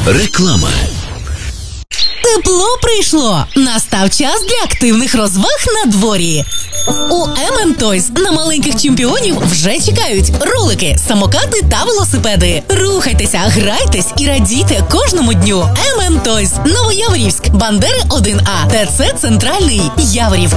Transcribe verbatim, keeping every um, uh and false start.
Реклама. Тепло прийшло! Настав час для активних розваг на дворі. У ем ем Toys на маленьких чемпіонів вже чекають ролики, самокати та велосипеди. Рухайтеся, грайтесь і радійте кожному дню. ем ем Toys. Новояворівськ, Бандери один А, ТЦ Центральний, Яворів.